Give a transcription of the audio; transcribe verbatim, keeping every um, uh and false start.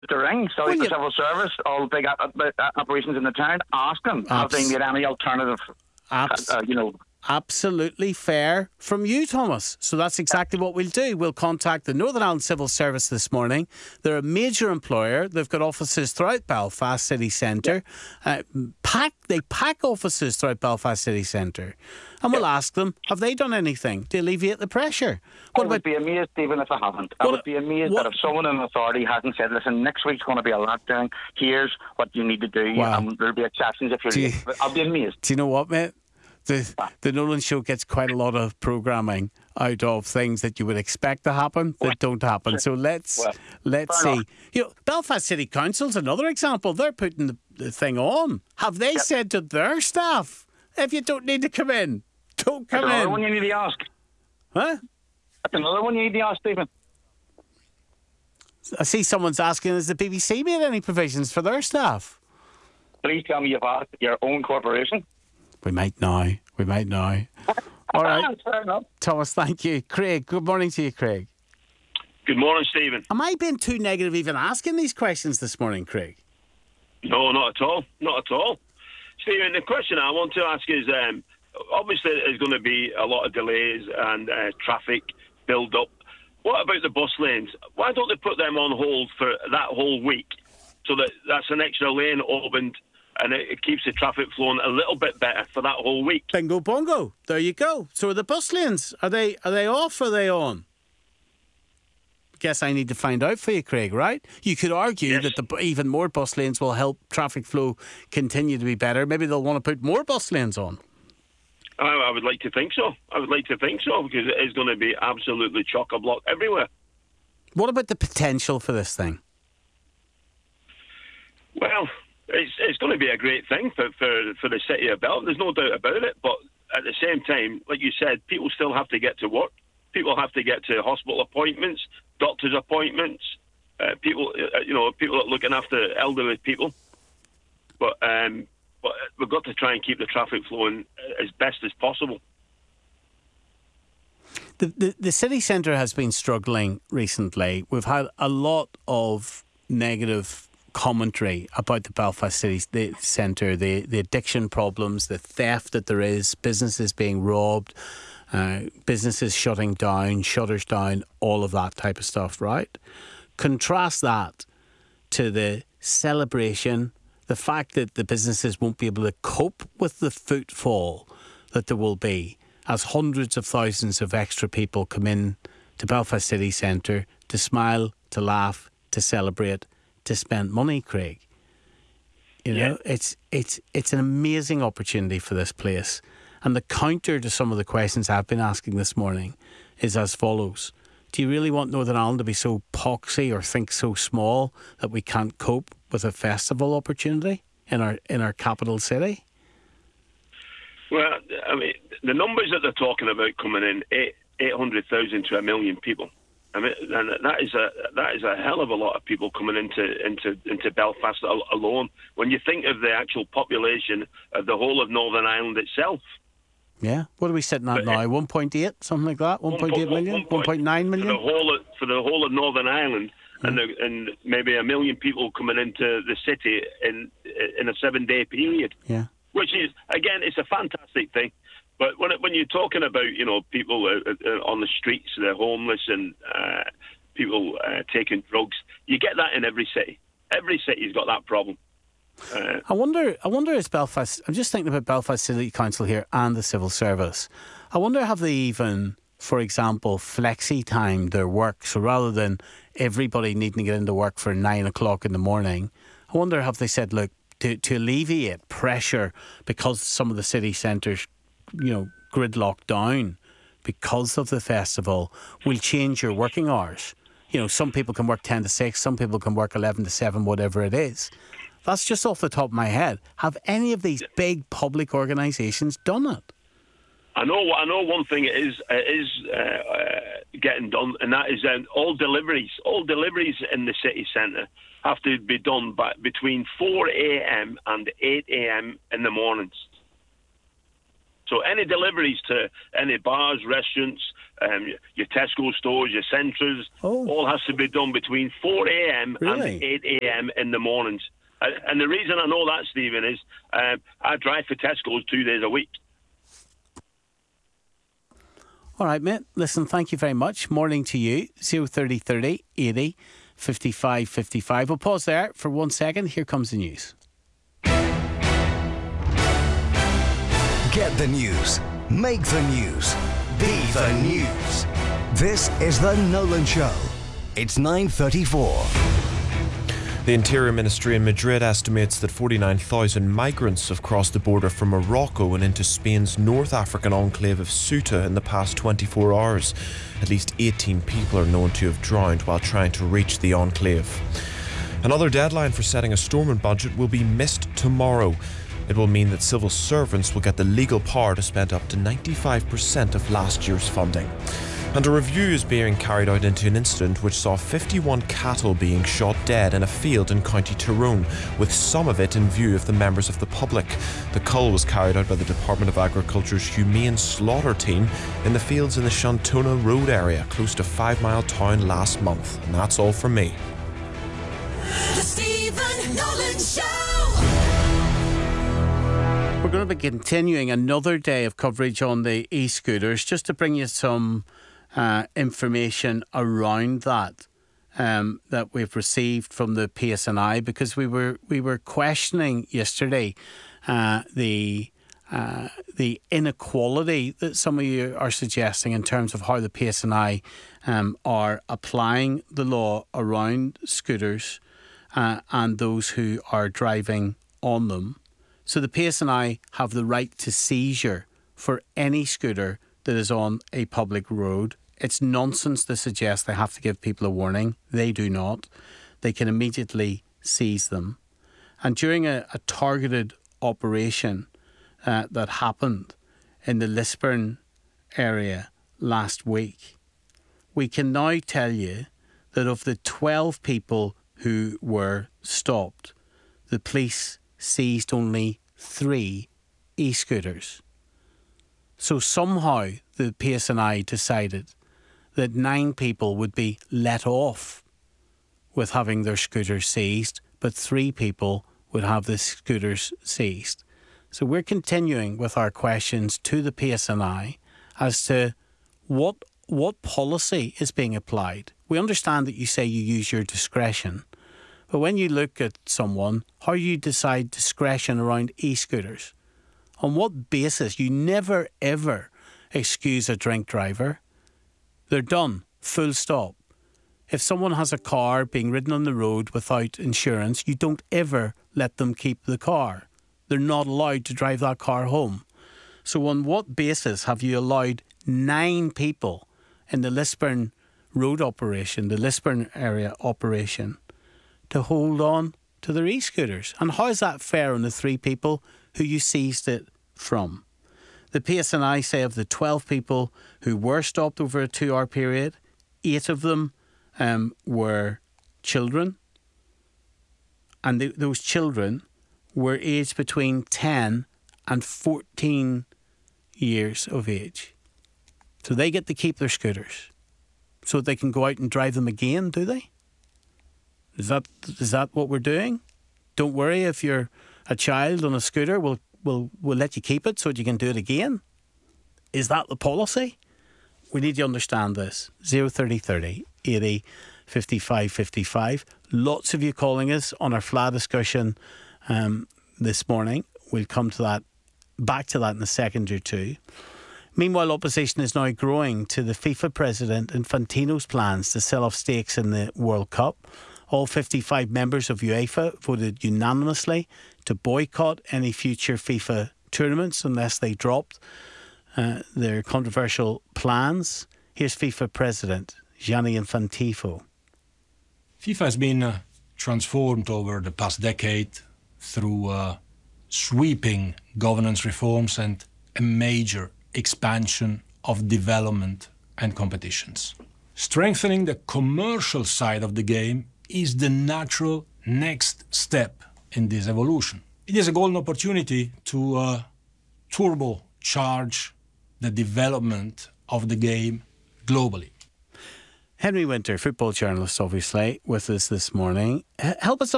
to ring. So Well, the you- civil service, all big op- op- operations in the town, ask them, have Abs- they made any alternative, Abs- uh, you know, Absolutely fair from you, Thomas. So that's exactly what we'll do. We'll contact the Northern Ireland Civil Service this morning. They're a major employer. They've got offices throughout Belfast city centre. Uh, pack, they pack offices throughout Belfast city centre. And we'll ask them, have they done anything to alleviate the pressure? What I would about be amazed even if I haven't. I What- would be amazed what- that if someone in authority hasn't said, listen, next week's going to be a lockdown, here's what you need to do, Wow. and there'll be exceptions if you're Do you- late. But I'll be amazed. Do you know what, mate? The the Nolan Show gets quite a lot of programming out of things that you would expect to happen that don't happen. So let's Well, let's fair see. You know, Belfast City Council's another example. They're putting the, the thing on. Have they Yep. said to their staff, if you don't need to come in, don't That's come another in? one you need to ask. Huh? That's another one you need to ask, Stephen. I see someone's asking, has the B B C made any provisions for their staff? Please tell me you've asked your own corporation. We might now. We might now. All right. Fair enough. Thomas, thank you. Craig, good morning to you, Craig. Good morning, Stephen. Am I being too negative even asking these questions this morning, Craig? No, not at all. Not at all. Stephen, the question I want to ask is, um, obviously there's going to be a lot of delays and uh, traffic build up. What about the bus lanes? Why don't they put them on hold for that whole week so that that's an extra lane opened and it, it keeps the traffic flowing a little bit better for that whole week? Bingo bongo. There you go. So are the bus lanes, are they are they off or are they on? Guess I need to find out for you, Craig, right? You could argue Yes. that the even more bus lanes will help traffic flow continue to be better. Maybe they'll want to put more bus lanes on. I, I would like to think so. I would like to think so because it is going to be absolutely chock-a-block everywhere. What about the potential for this thing? Well, it's it's going to be a great thing for, for, for the city of Belfast. There's no doubt about it. But at the same time, like you said, people still have to get to work. People have to get to hospital appointments, doctor's appointments. Uh, people, uh, you know, people that are looking after elderly people. But um, but we've got to try and keep the traffic flowing as best as possible. The, the, the city centre has been struggling recently. We've had a lot of negative commentary about the Belfast City the centre, the, the addiction problems, the theft that there is, businesses being robbed, uh, businesses shutting down, shutters down, all of that type of stuff, right? Contrast that to the celebration, the fact that the businesses won't be able to cope with the footfall that there will be as hundreds of thousands of extra people come in to Belfast City Centre to smile, to laugh, to celebrate, to spend money, Craig. You know, Yeah. it's it's it's an amazing opportunity for this place. And the counter to some of the questions I've been asking this morning is as follows. Do you really want Northern Ireland to be so poxy or think so small that we can't cope with a festival opportunity in our in our capital city? Well, I mean, the numbers that they're talking about coming in, eight eight hundred thousand to a million people. I mean, and that is a that is a hell of a lot of people coming into into into Belfast al- alone. When you think of the actual population of the whole of Northern Ireland itself, Yeah. What are we sitting at But, now? one point eight, something like that? one point eight million? one point nine for the million? whole of, for the whole of Northern Ireland, and the, and maybe a million people coming into the city in in a seven day period. Yeah. Which is, again, it's a fantastic thing. But when it, when you're talking about, you know, people uh, uh, on the streets, they're homeless and uh, people uh, taking drugs, you get that in every city. Every city's got that problem. Uh, I wonder, I wonder is Belfast, I'm just thinking about Belfast City Council here and the civil service. I wonder have they even, for example, flexi timed their work? So rather than everybody needing to get into work for nine o'clock in the morning, I wonder have they said, look, to, to alleviate pressure because some of the city centres, you know, gridlocked down because of the festival, we'll change your working hours. You know, some people can work ten to six, some people can work eleven to seven, whatever it is. That's just off the top of my head. Have any of these big public organisations done it? I know. I know one thing is uh, is uh, uh, getting done, and that is um, all deliveries. All deliveries in the city centre have to be done by between four a.m. and eight a.m. in the mornings. So any deliveries to any bars, restaurants, um, your Tesco stores, your Centras, oh. all has to be done between four a.m. really? and eight a.m. in the mornings. And the reason I know that, Stephen, is um, I drive for Tesco's two days a week. All right, mate. Listen, thank you very much. Morning to you. zero thirty thirty eighty fifty-five fifty-five. We'll pause there for one second. Here comes the news. Get the news. Make the news. Be the news. This is The Nolan Show. It's nine thirty-four. The Interior Ministry in Madrid estimates that forty-nine thousand migrants have crossed the border from Morocco and into Spain's North African enclave of Ceuta in the past twenty-four hours. At least eighteen people are known to have drowned while trying to reach the enclave. Another deadline for setting a Stormont budget will be missed tomorrow. It will mean that civil servants will get the legal power to spend up to ninety-five percent of last year's funding. And a review is being carried out into an incident which saw fifty-one cattle being shot dead in a field in County Tyrone, with some of it in view of the members of the public. The cull was carried out by the Department of Agriculture's Humane Slaughter Team in the fields in the Shantona Road area, close to Five Mile Town last month. And that's all from me. The Stephen Nolan Show. We're going to be continuing another day of coverage on the e-scooters, just to bring you some uh, information around that um, that we've received from the P S N I, because we were we were questioning yesterday uh, the uh, the inequality that some of you are suggesting in terms of how the P S N I um, are applying the law around scooters uh, and those who are driving on them. So the P S N I have the right to seizure for any scooter that is on a public road. It's nonsense to suggest they have to give people a warning. They do not. They can immediately seize them. And during a, a targeted operation uh, that happened in the Lisburn area last week, we can now tell you that of the twelve people who were stopped, the police seized only three e-scooters. So somehow the P S N I decided that nine people would be let off with having their scooters seized, but three people would have the scooters seized. So we're continuing with our questions to the P S N I as to what what policy is being applied. We understand that you say you use your discretion, but when you look at someone, how you decide discretion around e-scooters? On what basis? You never ever excuse a drink driver. They're done. Full stop. If someone has a car being ridden on the road without insurance, you don't ever let them keep the car. They're not allowed to drive that car home. So on what basis have you allowed nine people in the Lisburn road operation, the Lisburn area operation, to hold on to their e-scooters? And how is that fair on the three people who you seized it from? The P S N I say of the twelve people who were stopped over a two-hour period, eight of them um, were children. And th- those children were aged between ten and fourteen years of age. So they get to keep their scooters so they can go out and drive them again, do they? Is that is that what we're doing? Don't worry if you're a child on a scooter, we'll, we'll, we'll let you keep it so that you can do it again. Is that the policy? We need to understand this. zero thirty thirty eighty fifty-five fifty-five. Lots of you calling us on our flat discussion um, this morning. We'll come to that, back to that in a second or two. Meanwhile, opposition is now growing to the FIFA president Infantino's plans to sell off stakes in the World Cup. All fifty-five members of UEFA voted unanimously to boycott any future FIFA tournaments unless they dropped uh, their controversial plans. Here's FIFA President Gianni Infantino. FIFA has been uh, transformed over the past decade through uh, sweeping governance reforms and a major expansion of development and competitions. Strengthening the commercial side of the game is the natural next step in this evolution. It is a golden opportunity to uh, turbo charge the development of the game globally. Henry Winter, football journalist, obviously, with us this morning. H- help us